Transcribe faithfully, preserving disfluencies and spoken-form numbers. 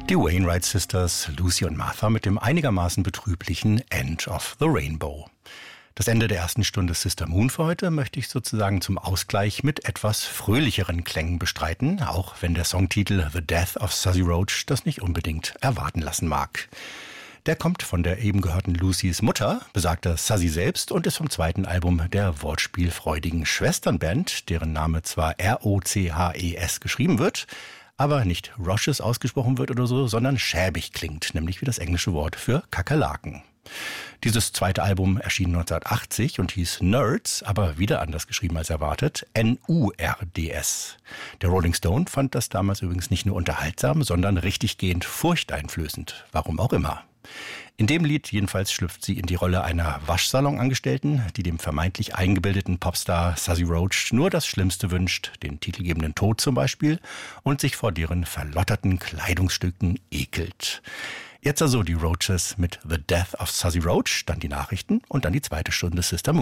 Die Wainwright Sisters, Lucy und Martha mit dem einigermaßen betrüblichen End of the Rainbow. Das Ende der ersten Stunde Sister Moon für heute möchte ich sozusagen zum Ausgleich mit etwas fröhlicheren Klängen bestreiten, auch wenn der Songtitel The Death of Suzy Roach das nicht unbedingt erwarten lassen mag. Der kommt von der eben gehörten Lucys Mutter, besagter Suzy selbst, und ist vom zweiten Album der wortspielfreudigen Schwesternband, deren Name zwar R O C H E S geschrieben wird, aber nicht Roches ausgesprochen wird oder so, sondern schäbig klingt, nämlich wie das englische Wort für Kakerlaken. Dieses zweite Album erschien neunzehnhundertachtzig und hieß Nerds, aber wieder anders geschrieben als erwartet, N U R D S. Der Rolling Stone fand das damals übrigens nicht nur unterhaltsam, sondern richtiggehend furchteinflößend, warum auch immer. In dem Lied jedenfalls schlüpft sie in die Rolle einer Waschsalonangestellten, die dem vermeintlich eingebildeten Popstar Suzy Roach nur das Schlimmste wünscht, den titelgebenden Tod zum Beispiel, und sich vor deren verlotterten Kleidungsstücken ekelt. Jetzt also die Roaches mit The Death of Suzy Roach, dann die Nachrichten und dann die zweite Stunde Sister Moon.